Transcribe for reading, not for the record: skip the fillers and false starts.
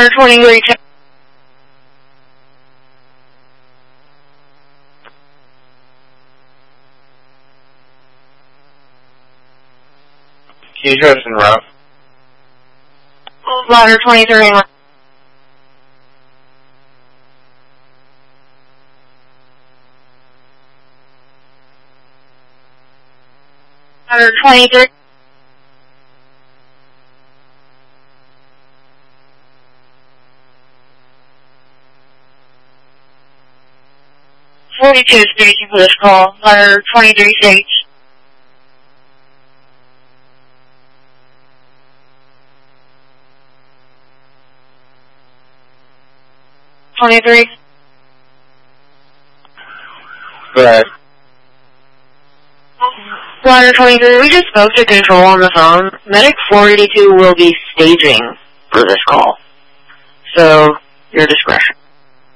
Ladder 23. Keisha's en route. Ladder 23. Ladder 23. Station for this call. Ladder 23 stage. 23. Go ahead. Ladder 23, we just spoke to control on the phone. Medic 482 will be staging for this call. So, your discretion.